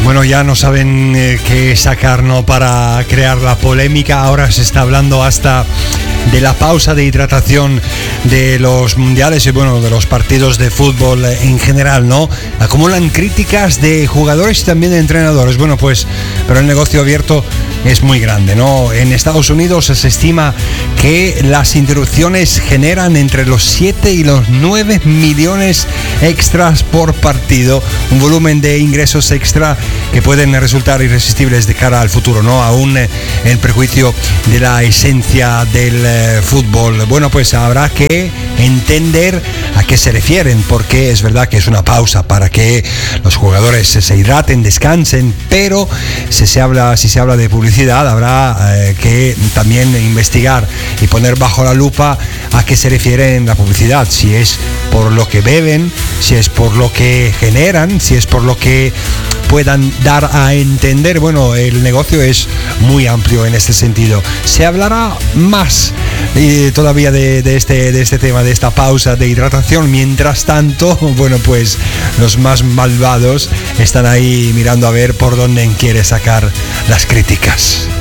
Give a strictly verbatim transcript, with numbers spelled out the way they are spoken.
Bueno, ya no saben eh, qué sacar, ¿no?, para crear la polémica. Ahora se está hablando hasta de la pausa de hidratación de los mundiales y, bueno, de los partidos de fútbol en general, ¿no? Acumulan críticas de jugadores y también de entrenadores. Bueno, pues, pero el negocio abierto es muy grande, ¿no? En Estados Unidos se estima que las interrupciones generan entre los siete y los nueve millones extras por partido, un volumen de ingresos extra que pueden resultar irresistibles de cara al futuro, ¿no? Aún eh, en perjuicio de la esencia del eh, fútbol. Bueno, pues habrá que entender a qué se refieren, porque es verdad que es una pausa para que los jugadores se hidraten, descansen, pero si se habla, si se habla de publicidad, habrá eh, que también investigar y poner bajo la lupa a qué se refiere en la publicidad, si es por lo que beben, si es por lo que generan, si es por lo que puedan dar a entender. Bueno, el negocio es muy amplio en este sentido. Se hablará más eh, todavía de, de, este, de este tema, de esta pausa de hidratación. Mientras tanto, bueno, pues los más malvados están ahí mirando a ver por dónde quiere sacar las críticas.